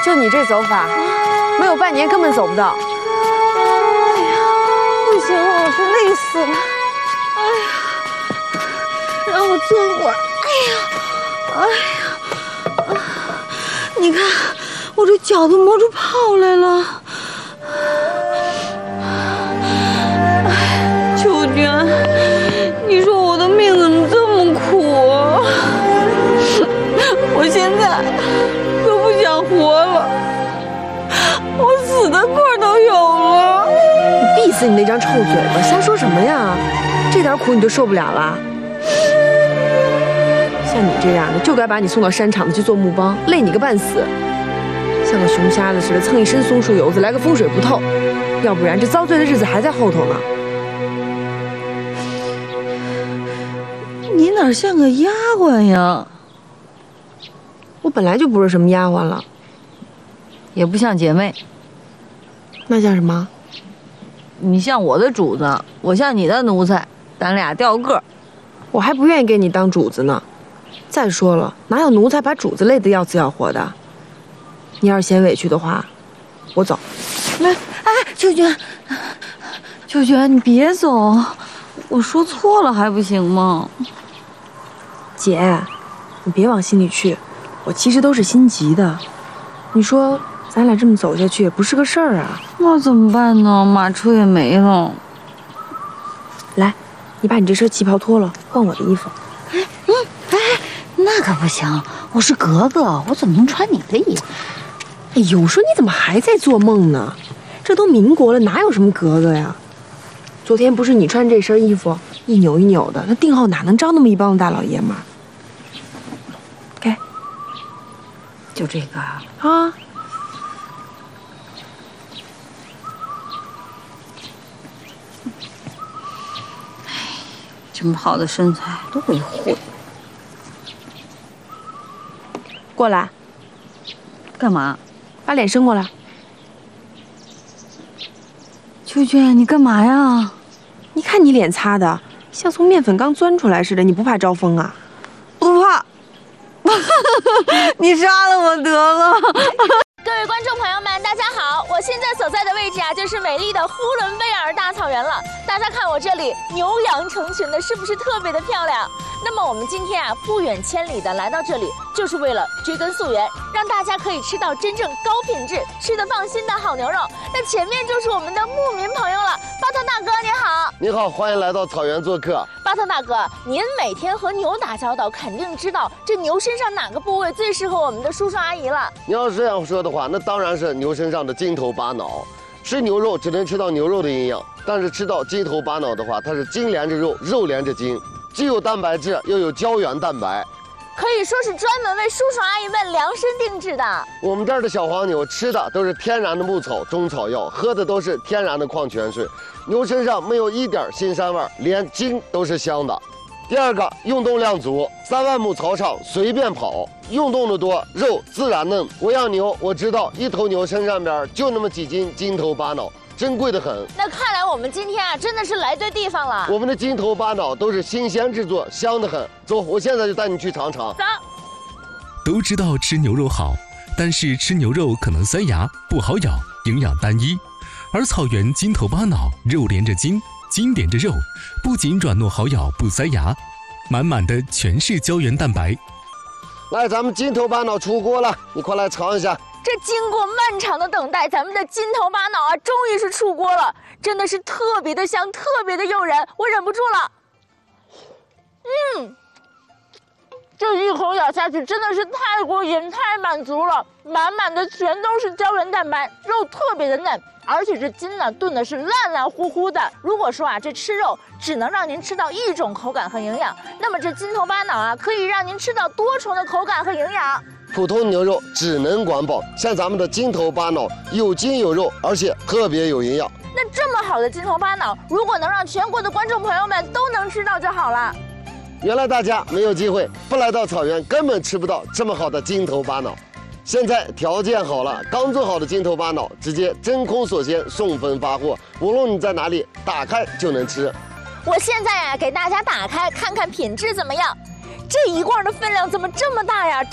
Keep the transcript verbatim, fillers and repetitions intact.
就你这走法，没有半年根本走不到。 哎呀，不行了，我是累死了。哎呀，让我坐会儿。哎呀，哎呀，你看我这脚都磨出泡来了。哎，秋娟，你说我的命怎么这么苦啊？我现在都不想活了，我死的份儿都有了。 你闭死你那张臭嘴巴，瞎说什么呀？这点苦你就受不了了？像你这样的，就该把你送到山场子去做木帮，累你个半死，像个熊瞎子似的蹭一身松树油子，来个风水不透。要不然这遭罪的日子还在后头呢。 你哪像个丫鬟呀？ 我本来就不是什么丫鬟了， 也不像姐妹。 那像什么？ 你像我的主子，我像你的奴才，咱俩调个儿。 我还不愿意给你当主子呢。再说了，哪有奴才把主子累得要死要活的？你要是嫌委屈的话，我走。 来，哎，秋娟，秋娟，你别走，我说错了还不行吗？ 姐，你别往心里去，我其实都是心急的。你说咱俩这么走下去也不是个事儿啊。 那怎么办呢？马车也没了。 来，你把你这身旗袍脱了，换我的衣服。 哎，嗯，哎，那可不行，我是格格，我怎么能穿你的衣服？ 哎呦，我说你怎么还在做梦呢？这都民国了，哪有什么格格呀？昨天不是你穿这身衣服，一扭一扭的，那定后哪能招那么一帮子大老爷们儿？给， 就这个啊。 啊。 这么好的身材都维护。 过来， 干嘛？ 把脸伸过来。 秋娟，你干嘛呀？ 你看你脸擦的，像从面粉刚钻出来似的，你不怕招风啊？ 不怕。你杀了我得了。 各位观众朋友们，大家好！我现在所在的位置啊，就是美丽的呼伦贝尔大草原了。大家看我这里牛羊成群的，是不是特别的漂亮？那么我们今天啊，不远千里的来到这里，就是为了追根溯源，让大家可以吃到真正高品质、吃得放心的好牛肉。那前面就是我们的牧民朋友了，巴特大哥你好。 你好，欢迎来到草原做客。 巴特大哥，您每天和牛打交道，肯定知道这牛身上哪个部位最适合我们的叔叔阿姨了。 你要是这样说的话，那当然是牛身上的筋头巴脑。吃牛肉只能吃到牛肉的营养，但是吃到筋头巴脑的话，它是筋连着肉，肉连着筋，既有蛋白质，又有胶原蛋白， 可以说是专门为叔叔阿姨们量身定制的。 我们这儿的小黄牛吃的都是天然的牧草、中草药，喝的都是天然的矿泉水，牛身上没有一点腥膻味，连筋都是香的。第二个，运动量足，三万亩草场随便跑，运动的多，肉自然嫩。我养牛，我知道一头牛身上边就那么几斤筋头巴脑，珍贵的很。 那看来我们今天啊，真的是来对地方了。 我们的筋头巴脑都是新鲜制作，香得很。走，我现在就带你去尝尝。 走。 都知道吃牛肉好，但是吃牛肉可能塞牙，不好咬，营养单一。而草原筋头巴脑，肉连着筋，筋连着肉，不仅软糯好咬不塞牙，满满的全是胶原蛋白。 来，咱们筋头巴脑出锅了，你快来尝一下。 这经过漫长的等待，咱们的筋头巴脑啊，终于是出锅了，真的是特别的香，特别的诱人，我忍不住了。嗯，这一口咬下去真的是太过瘾，太满足了，满满的全都是胶原蛋白，肉特别的嫩。而且这筋呢炖的是烂烂乎乎的。如果说啊，这吃肉只能让您吃到一种口感和营养，那么这筋头巴脑啊，可以让您吃到多重的口感和营养。 普通牛肉只能管饱，像咱们的筋头巴脑有筋有肉，而且特别有营养。 那这么好的筋头巴脑，如果能让全国的观众朋友们都能吃到就好了。 原来大家没有机会，不来到草原根本吃不到这么好的筋头巴脑。现在条件好了，刚做好的筋头巴脑直接真空锁鲜送分发货，无论你在哪里，打开就能吃。 我现在啊，给大家打开看看品质怎么样。这一罐的分量怎么这么大呀？